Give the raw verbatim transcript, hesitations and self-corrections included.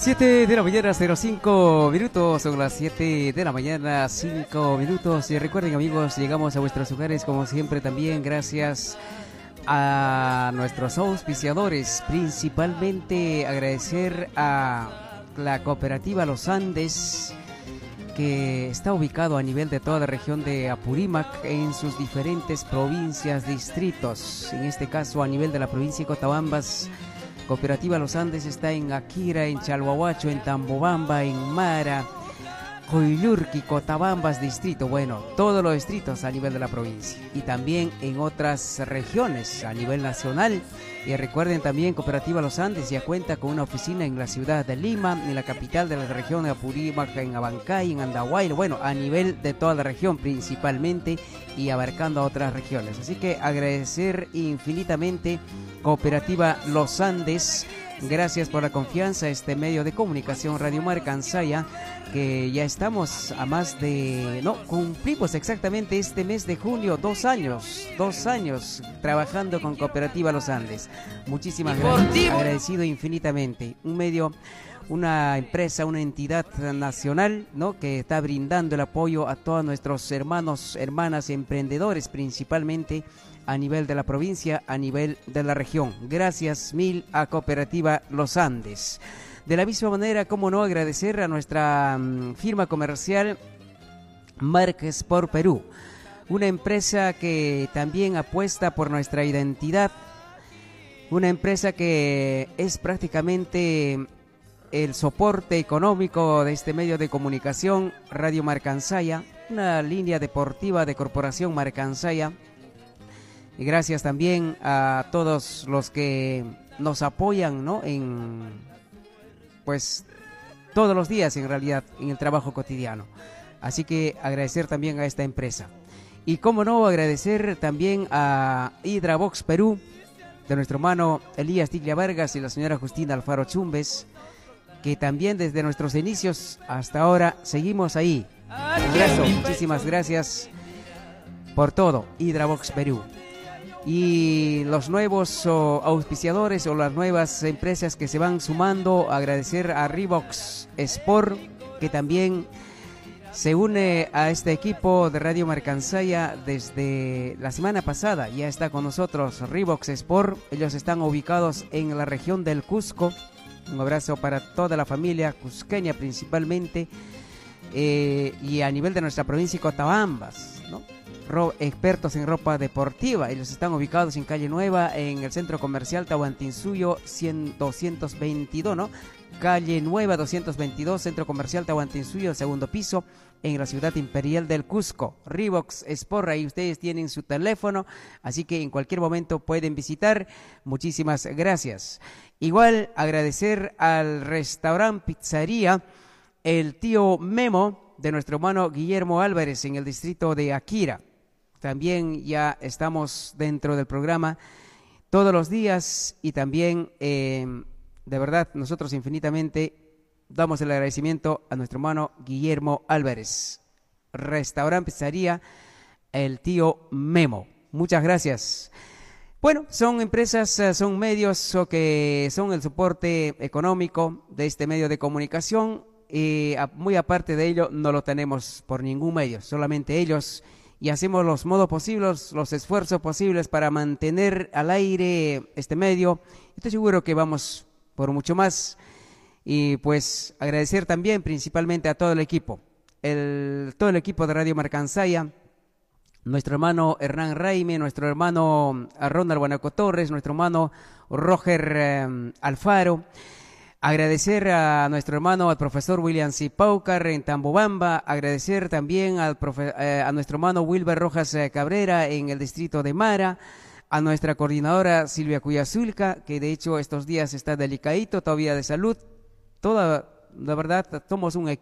siete de la mañana, cero cinco minutos, son las siete de la mañana, cinco minutos. Y recuerden, amigos, llegamos a vuestros hogares como siempre también gracias a nuestros auspiciadores, principalmente agradecer a la cooperativa Los Andes, que está ubicado a nivel de toda la región de Apurímac en sus diferentes provincias, distritos. En este caso, a nivel de la provincia de Cotabambas, Cooperativa Los Andes está en Akira, en Chalhuahuacho, en Tambobamba, en Mara, Coyulurqui, Cotabambas distrito, bueno, todos los distritos a nivel de la provincia y también en otras regiones a nivel nacional. Y recuerden también, Cooperativa Los Andes ya cuenta con una oficina en la ciudad de Lima, en la capital de la región de Apurímac, en Abancay, en Andahuayla, bueno, a nivel de toda la región principalmente y abarcando a otras regiones. Así que agradecer infinitamente Cooperativa Los Andes. Gracias por la confianza a este medio de comunicación Radio Marca Ansaya, que ya estamos a más de, no, cumplimos exactamente este mes de junio, dos años, dos años trabajando con Cooperativa Los Andes. Muchísimas gracias, agradecido infinitamente. Un medio, una empresa, una entidad nacional, ¿no?, que está brindando el apoyo a todos nuestros hermanos, hermanas, emprendedores, principalmente a nivel de la provincia, a nivel de la región. Gracias mil a Cooperativa Los Andes. De la misma manera, cómo no, agradecer a nuestra um, firma comercial Marca Sport Perú, una empresa que también apuesta por nuestra identidad, una empresa que es prácticamente el soporte económico de este medio de comunicación Radio Marca Ansaya, una línea deportiva de Corporación Marca Ansaya. Y gracias también a todos los que nos apoyan, ¿no?, en, pues, todos los días en realidad, en el trabajo cotidiano. Así que agradecer también a esta empresa. Y cómo no, agradecer también a Hidrabox Perú, de nuestro hermano Elías Tiglia Vargas y la señora Justina Alfaro Chumbes, que también desde nuestros inicios hasta ahora seguimos ahí. Un abrazo, muchísimas gracias por todo, Hidrabox Perú. Y los nuevos oh, auspiciadores o las nuevas empresas que se van sumando, agradecer a Reeboks Sport, que también se une a este equipo de Radio Marca Ansaya desde la semana pasada. Ya está con nosotros Reeboks Sport. Ellos están ubicados en la región del Cusco. Un abrazo para toda la familia cusqueña principalmente, eh, y a nivel de nuestra provincia de Cotabambas, ¿no? Ro expertos en ropa deportiva. Ellos están ubicados en Calle Nueva, en el centro comercial Tahuantinsuyo doscientos veintidós, ¿no? Calle Nueva doscientos veintidós, centro comercial Tahuantinsuyo, segundo piso, en la ciudad imperial del Cusco. Reeboks Sport, ahí ustedes tienen su teléfono, así que en cualquier momento pueden visitar. Muchísimas gracias. Igual agradecer al restaurante Pizzería El Tío Memo de nuestro hermano Guillermo Álvarez en el distrito de Akira. También ya estamos dentro del programa todos los días y también, eh, de verdad, nosotros infinitamente damos el agradecimiento a nuestro hermano Guillermo Álvarez. Restaurante Pizzería El Tío Memo. Muchas gracias. Bueno, son empresas, son medios que son el soporte económico de este medio de comunicación. Y muy aparte de ello, no lo tenemos por ningún medio, solamente ellos, y hacemos los modos posibles, los esfuerzos posibles para mantener al aire este medio. Estoy seguro que vamos por mucho más. Y pues agradecer también principalmente a todo el equipo, el, todo el equipo de Radio Marca Ansaya, nuestro hermano Hernán Raime, nuestro hermano Ronald Guanaco Torres, nuestro hermano Roger eh, Alfaro. Agradecer a nuestro hermano, al profesor William C. Paucar en Tambobamba. Agradecer también al profe, eh, a nuestro hermano Wilber Rojas eh, Cabrera en el distrito de Mara. A nuestra coordinadora Silvia Cuyazulca, que de hecho estos días está delicadito todavía de salud. Toda, la verdad, somos un,